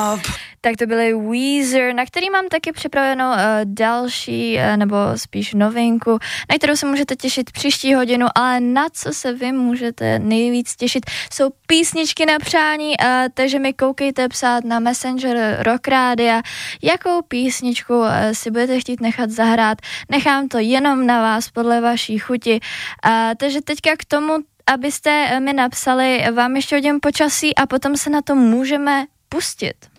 Tak to byly Weezer, na který mám taky připravenou další, nebo spíš novinku, na kterou se můžete těšit příští hodinu, ale na co se vy můžete nejvíc těšit, jsou písničky na přání, takže mi koukejte psát na Messenger Rock Rádia, jakou písničku si budete chtít nechat zahrát. Nechám to jenom na vás podle vaší chuti. Takže teďka k tomu, abyste mi napsali, vám ještě hodím počasí a potom se na to můžeme pustit.